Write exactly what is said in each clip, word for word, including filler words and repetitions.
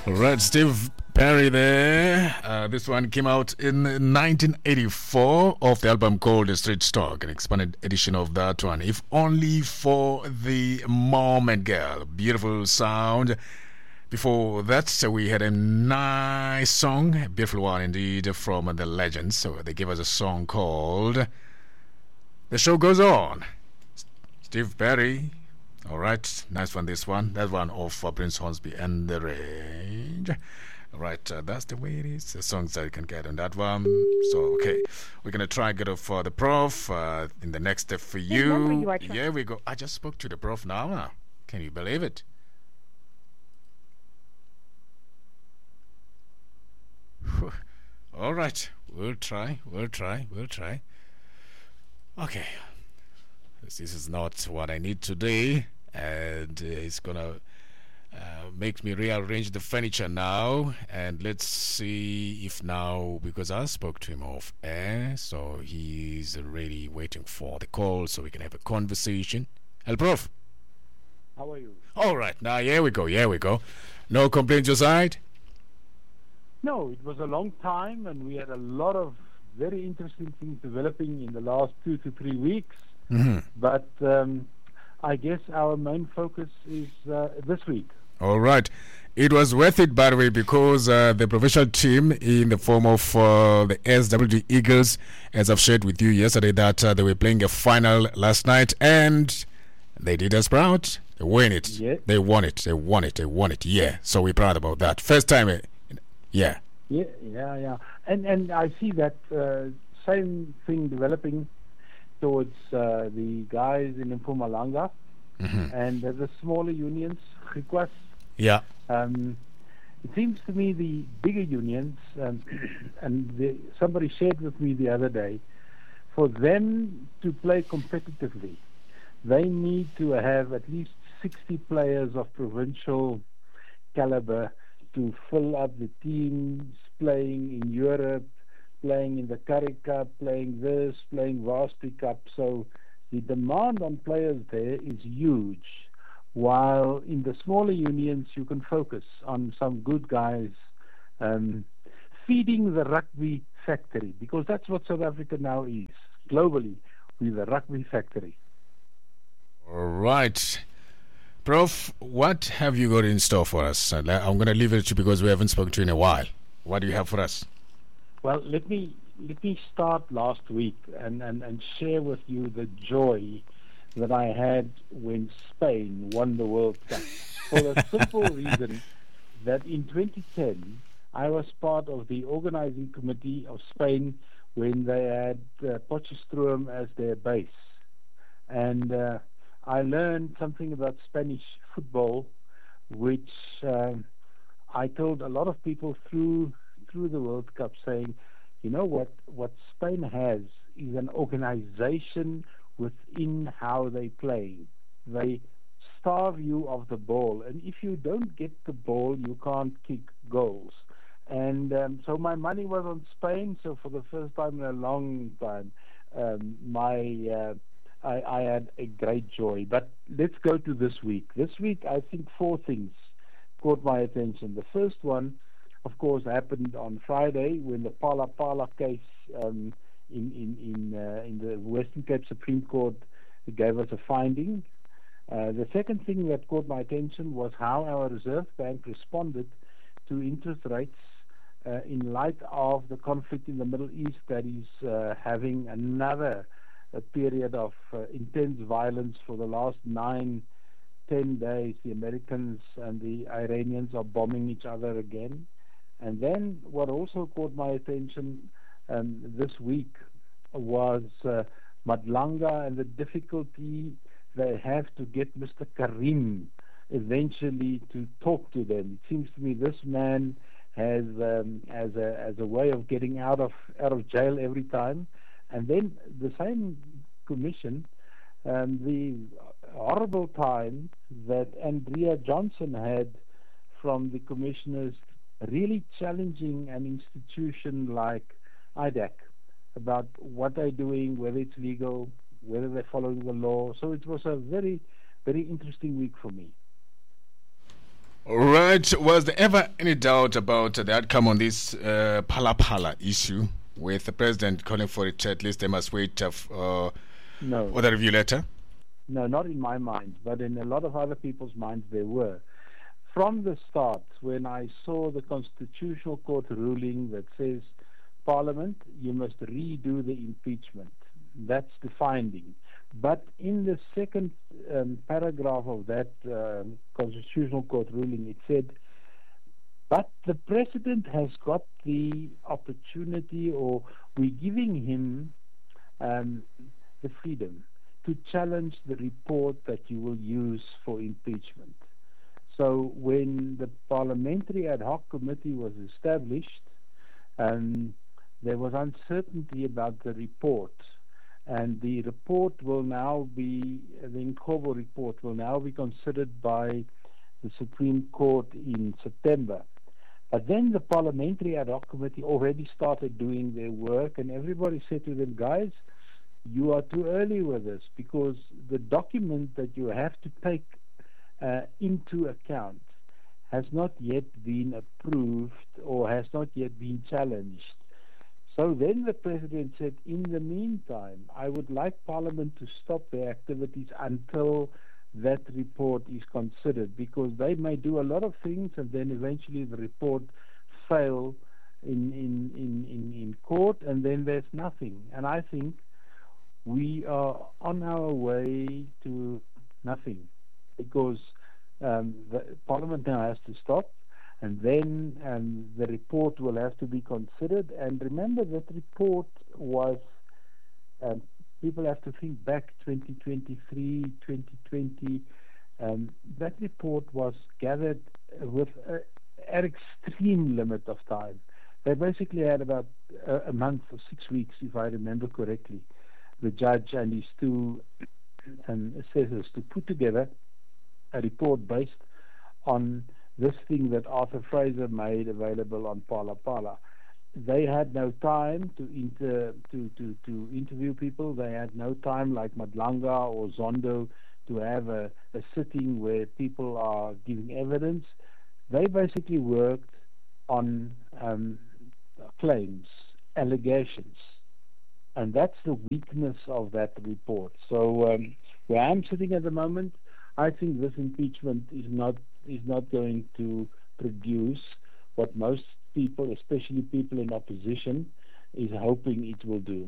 Right, Steve Perry there. Uh, this one came out in nineteen eighty-four off the album called The Street Stock, an expanded edition of that one. If only for the moment, girl. Beautiful sound. Before that, so we had a nice song, a beautiful one indeed, from the Legends. So they gave us a song called The Show Goes On. Steve Perry. All right, nice one, this one. That one of uh, Prince Hornsby and the Range. All right, uh, that's the way it is. The songs that you can get on that one. So, okay, we're going to try and get up for the prof uh, in the next step for you. you Yeah, we go. I just spoke to the prof now. Huh? Can you believe it? All right, we'll try, we'll try, we'll try. Okay, this is not what I need today, and uh, it's gonna uh, make me rearrange the furniture now. And let's see if now, because I spoke to him off air, so he's already waiting for the call so we can have a conversation. Hello, Prof. How are you? All right, now here we go, here we go. No complaints your side? No, it was a long time, and we had a lot of very interesting things developing in the last two to three weeks. Mm-hmm. But um, I guess our main focus is uh, this week. All right. It was worth it, by the way, because uh, the professional team in the form of uh, the S W G Eagles, as I've shared with you yesterday, that uh, they were playing a final last night, and they did us proud. They win it. Yeah. They won it. They won it. They won it. Yeah. So we're proud about that. First time. Uh, yeah. Yeah, yeah, yeah. And and I see that uh, same thing developing towards uh, the guys in Mpumalanga Mm-hmm. and uh, the smaller unions, Griquas. Yeah. Um, it seems to me the bigger unions, um, and the, somebody shared with me the other day, for them to play competitively, they need to have at least sixty players of provincial caliber to fill up the teams playing in Europe, playing in the Currie Cup, playing this, playing Varsity Cup. So the demand on players there is huge, while in the smaller unions you can focus on some good guys um, feeding the rugby factory, because that's what South Africa now is. Globally, we're the rugby factory. All right. Prof, what have you got in store for us? Uh, I'm going to leave it to you because we haven't spoken to you in a while. What do you have for us? Well, let me let me start last week and, and, and share with you the joy that I had when Spain won the World Cup. For the simple reason that in twenty ten, I was part of the organizing committee of Spain when they had uh, Potchefstroom as their base. And uh, I learned something about Spanish football, which um, I told a lot of people through through the World Cup, saying, you know what, what Spain has is an organization within how they play. They starve you of the ball, and if you don't get the ball, you can't kick goals. And um, so my money was on Spain, so for the first time in a long time, um, my... Uh, I, I had a great joy. But let's go to this week. This week, I think four things caught my attention. The first one, of course, happened on Friday when the Pala Pala case um, in in in, uh, in the Western Cape Supreme Court gave us a finding. Uh, the second thing that caught my attention was how our Reserve Bank responded to interest rates uh, in light of the conflict in the Middle East that is uh, having another a period of uh, intense violence for the last nine, ten days. The Americans and the Iranians are bombing each other again. And then what also caught my attention um, this week was uh, Madlanga and the difficulty they have to get Mister Karim eventually to talk to them. It seems to me this man has um, as a as a way of getting out of out of jail every time. And then the same commission, um, the horrible time that Andrea Johnson had from the commissioners really challenging an institution like I D A C about what they're doing, whether it's legal, whether they're following the law. So it was a very, very interesting week for me. All right. right. Was there ever any doubt about the outcome on this uh, Phala Phala issue, with the president calling for it, at least they must wait uh, for No. the review letter? No, not in my mind, but in a lot of other people's minds there were. From the start, when I saw the Constitutional Court ruling that says, Parliament, you must redo the impeachment. That's the finding. But in the second um, paragraph of that um, Constitutional Court ruling, it said, but the President has got the opportunity, or we're giving him um, the freedom to challenge the report that you will use for impeachment. So when the Parliamentary Ad Hoc Committee was established, um, there was uncertainty about the report. And the report will now be, the Incobo report will now be considered by the Supreme Court in September. But then the Parliamentary Ad Hoc Committee already started doing their work, and everybody said to them, guys, you are too early with this, because the document that you have to take uh, into account has not yet been approved or has not yet been challenged. So then the President said, in the meantime, I would like Parliament to stop their activities until that report is considered, because they may do a lot of things and then eventually the report fail in, in, in, in, in court, and then there's nothing. And I think we are on our way to nothing, because um, the Parliament now has to stop, and then um, the report will have to be considered. And remember, that report was, um, people have to think back, twenty twenty-three, twenty twenty, um, that report was gathered with a, an extreme limit of time. They basically had about a, a month or six weeks, if I remember correctly, the judge and his two um, assessors, to put together a report based on this thing that Arthur Fraser made available on Phala Phala. They had no time to inter to, to, to interview people. They had no time, like Madlanga or Zondo, to have a, a sitting where people are giving evidence. They basically worked on um, claims, allegations, and that's the weakness of that report. So um, where I'm sitting at the moment, I think this impeachment is not is not going to produce what most people, especially people in opposition, is hoping it will do.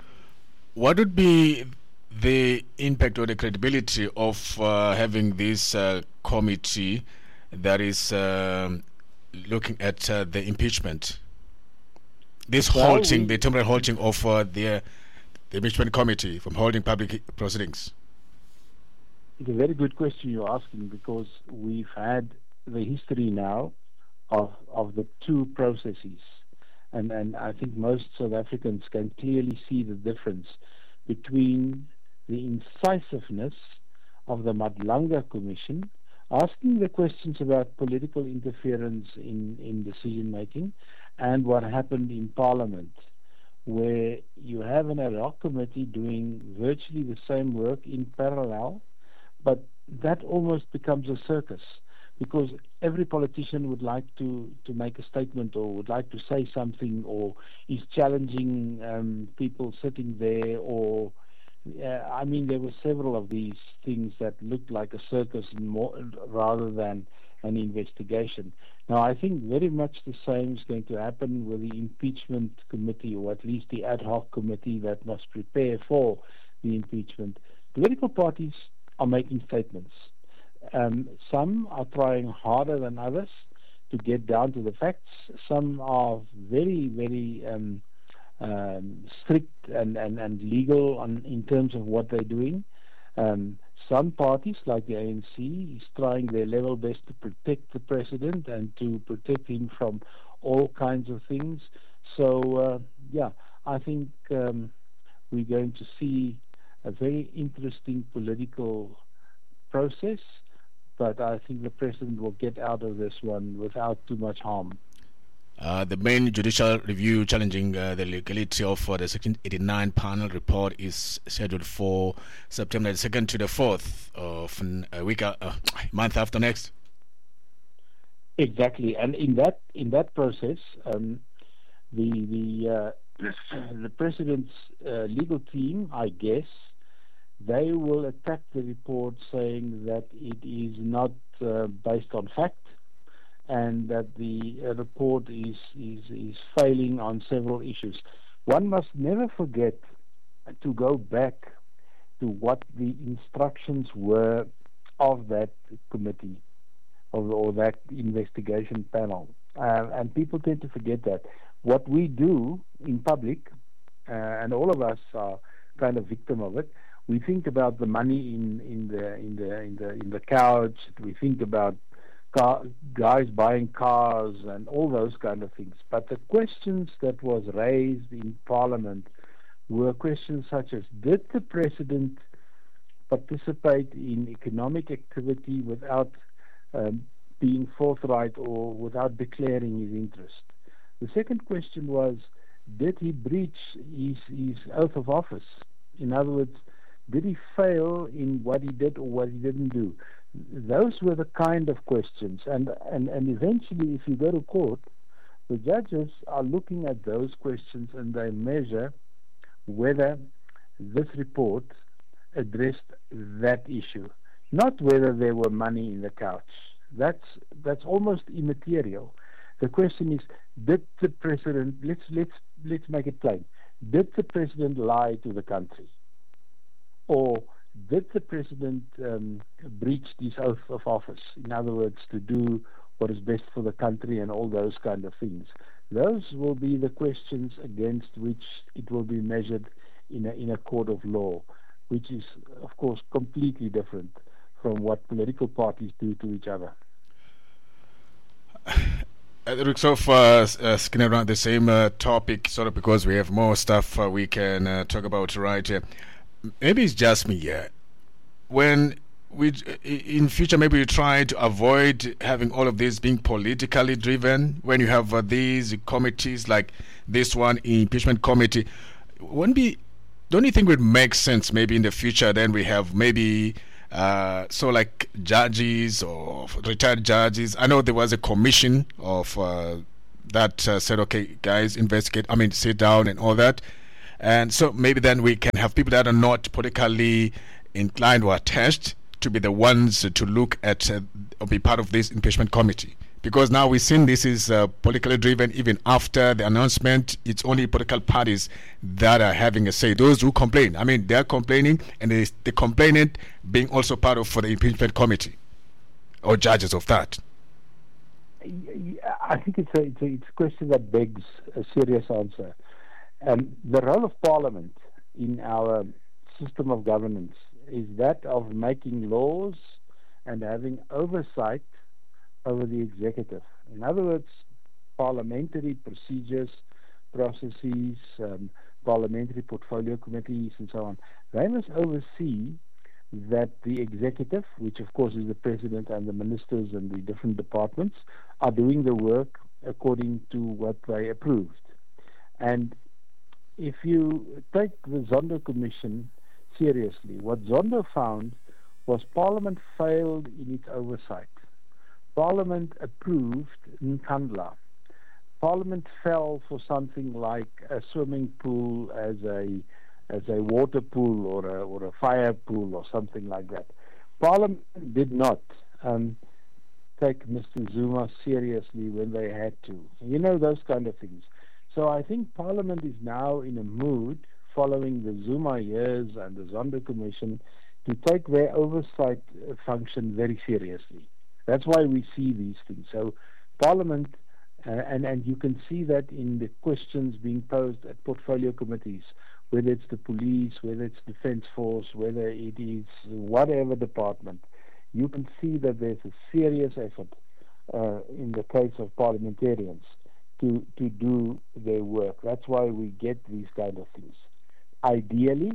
What would be the impact or the credibility of uh, having this uh, committee that is uh, looking at uh, the impeachment? This well, halting, we, the temporary halting of uh, the, the impeachment committee from holding public proceedings? It's a very good question you're asking, because we've had the history now of of the two processes, and and I think most South Africans can clearly see the difference between the incisiveness of the Madlanga Commission, asking the questions about political interference in in decision making, and what happened in Parliament, where you have an ad hoc committee doing virtually the same work in parallel. But that almost becomes a circus, because every politician would like to, to make a statement or would like to say something, or is challenging um, people sitting there, or uh, I mean, there were several of these things that looked like a circus more, rather than an investigation. Now, I think very much the same is going to happen with the impeachment committee, or at least the ad hoc committee that must prepare for the impeachment. Political parties are making statements. Um, some are trying harder than others to get down to the facts. Some are very, very um, um, strict and, and, and legal on, in terms of what they're doing. Um, some parties, like the A N C, is trying their level best to protect the president and to protect him from all kinds of things. So, uh, yeah, I think um, we're going to see a very interesting political process, but I think the president will get out of this one without too much harm. Uh, the main judicial review challenging uh, the legality of uh, the Section eighty-nine panel report is scheduled for September the second to the fourth of a week, uh, month after next. Exactly, and in that in that process, um, the the uh, the president's uh, legal team, I guess, they will attack the report saying that it is not uh, based on fact, and that the uh, report is, is is failing on several issues. One must never forget to go back to what the instructions were of that committee or, or that investigation panel. Uh, and people tend to forget that. What we do in public, uh, and all of us are kind of victim of it, we think about the money in, in the in the in the in the couch. We think about car, guys buying cars and all those kind of things. But the questions that was raised in Parliament were questions such as: did the president participate in economic activity without um, being forthright or without declaring his interest? The second question was: did he breach his, his oath of office? In other words, did he fail in what he did or what he didn't do? Those were the kind of questions. And, and, and eventually, if you go to court, the judges are looking at those questions and they measure whether this report addressed that issue, not whether there were money in the couch. That's that's almost immaterial. The question is: did the president? Let's let's let's make it plain. Did the president lie to the country, or did the president um, breach his oath of office? In other words, to do what is best for the country and all those kind of things. Those will be the questions against which it will be measured in a in a court of law, which is, of course, completely different from what political parties do to each other. Uh, so far, uh, skinning around the same uh, topic, sort of, because we have more stuff uh, we can uh, talk about right here. Maybe it's just me here. When we, in future, maybe we try to avoid having all of this being politically driven. When you have uh, these committees like this one, impeachment committee, wouldn't be. Don't you think it would make sense maybe in the future then we have maybe uh, so like judges or retired judges? I know there was a commission of uh, that uh, said, okay, guys, investigate, I mean, sit down and all that. And so maybe then we can have people that are not politically inclined or attached to be the ones to look at uh, or be part of this impeachment committee. Because now we've seen this is uh, politically driven. Even after the announcement, it's only political parties that are having a say. Those who complain, I mean, they're complaining, and they, the complainant being also part of for the impeachment committee or judges of that. I think it's a, it's a, it's a question that begs a serious answer. Um, the role of Parliament in our system of governance is that of making laws and having oversight over the executive. In other words, parliamentary procedures, processes, um, parliamentary portfolio committees, and so on, they must oversee that the executive, which of course is the president and the ministers and the different departments, are doing the work according to what they approved. And if you take the Zondo Commission seriously, what Zondo found was Parliament failed in its oversight. Parliament approved Nkandla. Parliament fell for something like a swimming pool as a as a water pool or a or a fire pool or something like that. Parliament did not um, take Mister Zuma seriously when they had to. You know, those kind of things. So I think Parliament is now in a mood, following the Zuma years and the Zondo Commission, to take their oversight function very seriously. That's why we see these things. So Parliament, uh, and, and you can see that in the questions being posed at portfolio committees, whether it's the police, whether it's Defence Force, whether it is whatever department, you can see that there's a serious effort uh, in the case of parliamentarians to, to do their work. That's why we get these kind of things. Ideally,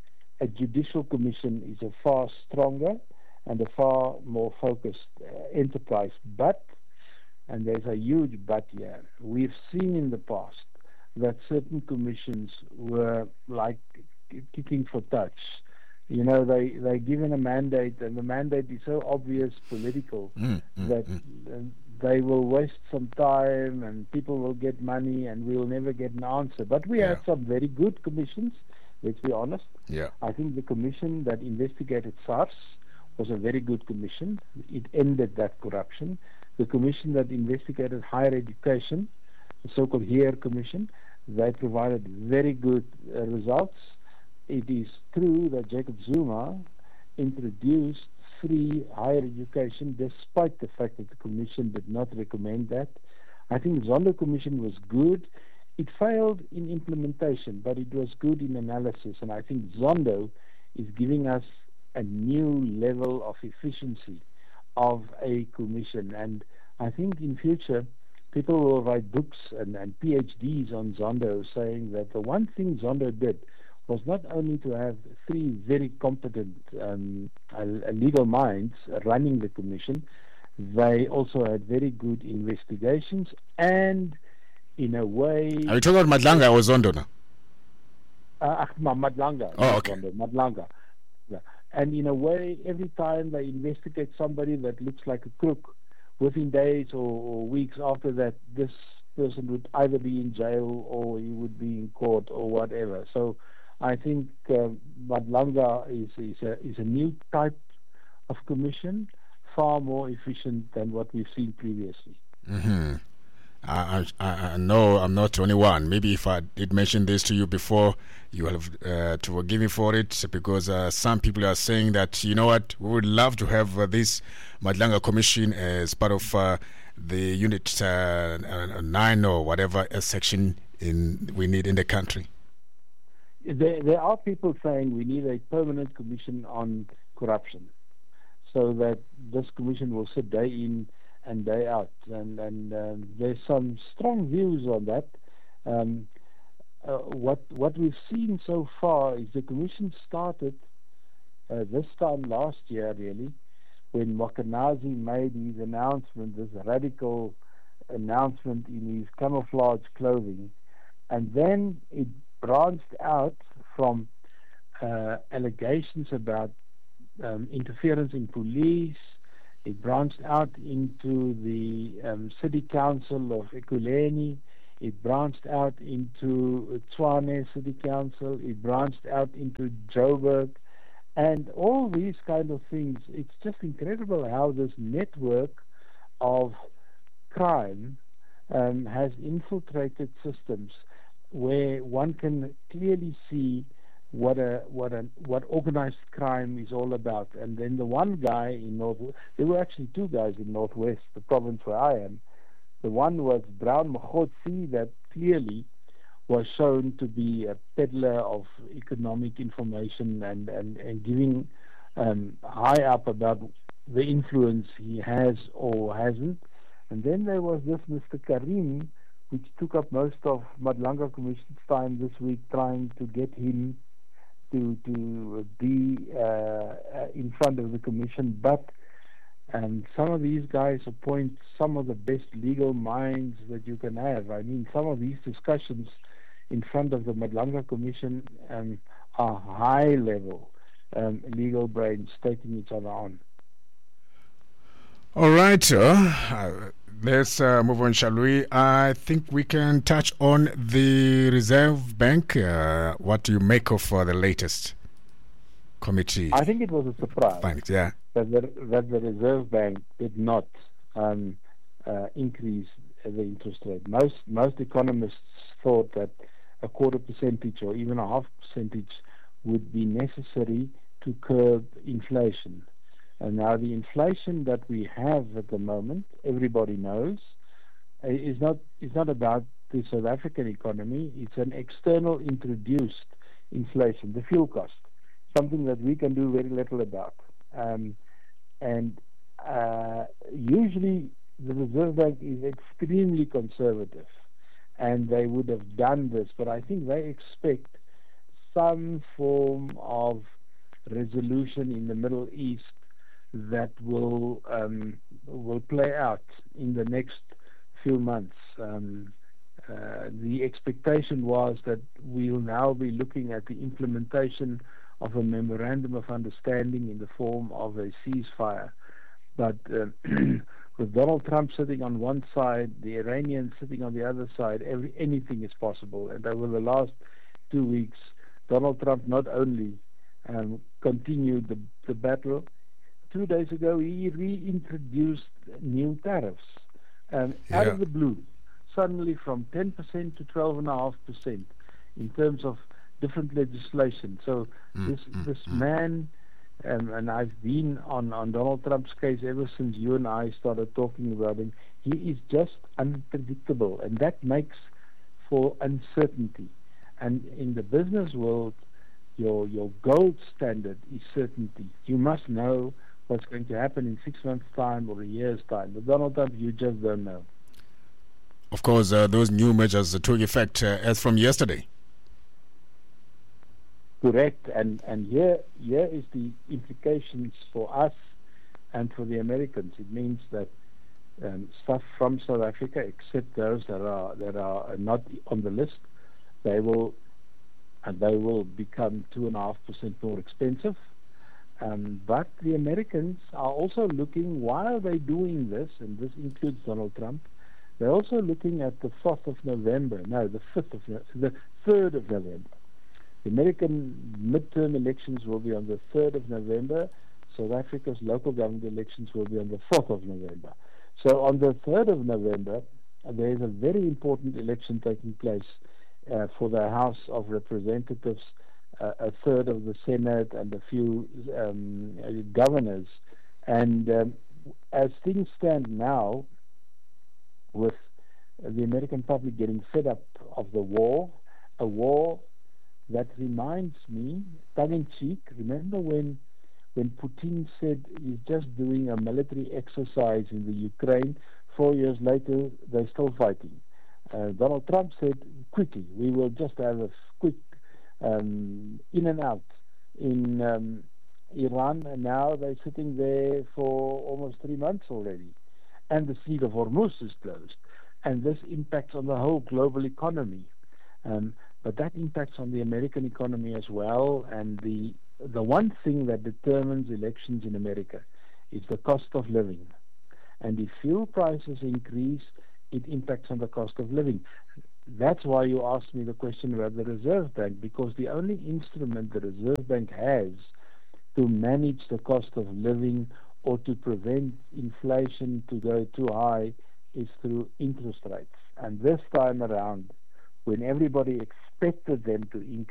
a judicial commission is a far stronger and a far more focused uh, enterprise. But, and there's a huge but here, we've seen in the past that certain commissions were like kicking for touch. You know, they, they're given a mandate, and the mandate is so obvious political mm, mm, that mm. they will waste some time and people will get money and we'll never get an answer. But we Yeah. had some very good commissions, let's be honest. Yeah. I think the commission that investigated SARS was a very good commission. It ended that corruption. The commission that investigated higher education, the so-called HEAR Commission, they provided very good uh, results. It is true that Jacob Zuma introduced free higher education despite the fact that the commission did not recommend that. I think Zondo Commission was good. It failed in implementation, but it was good in analysis. And I think Zondo is giving us a new level of efficiency of a commission. And I think in future, people will write books and, and PhDs on Zondo saying that the one thing Zondo did was not only to have three very competent um, uh, legal minds running the commission, they also had very good investigations, and in a way... Are you talking about Madlanga or Zondo now? Uh, Madlanga. Oh, okay. Zondo, Madlanga. Yeah. And in a way, every time they investigate somebody that looks like a crook, within days or, or weeks after that, this person would either be in jail or he would be in court or whatever. So I think uh, Madlanga is, is, a, is a new type of commission, far more efficient than what we've seen previously. Mm-hmm. I, I, I know I'm not the only one. Maybe if I did mention this to you before, you will have uh, to forgive me for it, because uh, some people are saying that, you know what, we would love to have uh, this Madlanga Commission as part of uh, the Unit uh, uh, nine or whatever uh, section in we need in the country. There, there are people saying we need a permanent commission on corruption, so that this commission will sit day in and day out, and, and um, there's some strong views on that. Um, uh, what what we've seen so far is the commission started uh, this time last year, really, when Wakanazi made his announcement, this radical announcement in his camouflage clothing, and then it branched out from uh, allegations about um, interference in police. It branched out into the um, City Council of Ekurhuleni. It branched out into Tshwane City Council. It branched out into Joburg. And all these kind of things, it's just incredible how this network of crime um, has infiltrated systems where one can clearly see what a what a what organized crime is all about. And then the one guy in North, there were actually two guys in Northwest, the province where I am. The one was Brown Mogotsi, that clearly was shown to be a peddler of economic information and and and giving um, high up about the influence he has or hasn't. And then there was this Mister Karim, which took up most of Madlanga Commission's time this week, trying to get him to to be uh, in front of the commission. But um, some of these guys appoint some of the best legal minds that you can have. I mean, some of these discussions in front of the Madlanga Commission um, are high-level um, legal brains taking each other on. All right, uh, let's uh, move on, shall we? I think we can touch on the Reserve Bank. Uh, what do you make of uh, the latest committee? I think it was a surprise Thanks, yeah. that, the, that the Reserve Bank did not um, uh, increase the interest rate. Most, most economists thought that a quarter percentage or even a half percentage would be necessary to curb inflation. And now the inflation that we have at the moment, everybody knows, is not is not about the South African economy. It's an external introduced inflation, the fuel cost, something that we can do very little about. Um, and uh, usually the Reserve Bank is extremely conservative, and they would have done this, but I think they expect some form of resolution in the Middle East that will um, will play out in the next few months. Um, uh, the expectation was that we'll now be looking at the implementation of a memorandum of understanding in the form of a ceasefire. But uh, with Donald Trump sitting on one side, the Iranians sitting on the other side, every, anything is possible. And over the last two weeks, Donald Trump not only um, continued the, the battle, two days ago he reintroduced new tariffs um, Yeah. out of the blue, suddenly from ten percent to twelve point five percent in terms of different legislation. So Mm, this mm, this mm. man, um, and I've been on, on Donald Trump's case ever since you and I started talking about him. He is just unpredictable, and that makes for uncertainty. And in the business world, your your gold standard is certainty. You must know what's going to happen in six months' time or a year's time. With Donald Trump, you just don't know. Of course, uh, those new measures took effect uh, as from yesterday. Correct, and and here here is the implications for us and for the Americans. It means that um, stuff from South Africa, except those that are that are not on the list, they will and they will become two and a half percent more expensive. Um, but the Americans are also looking, while they're doing this, and this includes Donald Trump, they're also looking at the fourth of November. No, the fifth of no- the third of November. The American midterm elections will be on the third of November. South Africa's local government elections will be on the fourth of November. So on the third of November, uh, there is a very important election taking place uh, for the House of Representatives, uh, a third of the Senate, and a few um, uh, governors. And um, as things stand now, with the American public getting fed up of the war, a war that reminds me, tongue-in-cheek, remember when when Putin said he's just doing a military exercise in the Ukraine, four years later they're still fighting. Uh, Donald Trump said, quickly, we will just have a quick um, in and out in um, Iran, and now they're sitting there for almost three months already. And the Strait of Hormuz is closed. And this impacts on the whole global economy. Um, but that impacts on the American economy as well. And the the one thing that determines elections in America is the cost of living. And if fuel prices increase, it impacts on the cost of living. That's why you asked me the question about the Reserve Bank, because the only instrument the Reserve Bank has to manage the cost of living or to prevent inflation to go too high is through interest rates. And this time around, when everybody expected them to increase